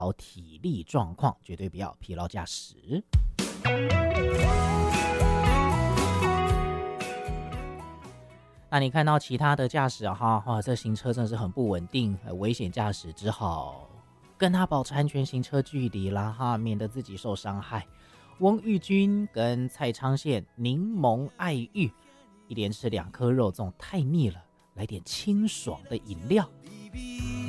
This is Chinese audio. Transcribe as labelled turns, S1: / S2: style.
S1: 好体力状况，绝对不要疲劳驾驶。那你看到其他的驾驶哇，这行车真的是很不稳定，危险驾驶，只好跟他保持安全行车距离啦免得自己受伤害。翁玉君跟蔡昌宪柠檬爱玉，一连吃2颗肉粽太腻了，来点清爽的饮料。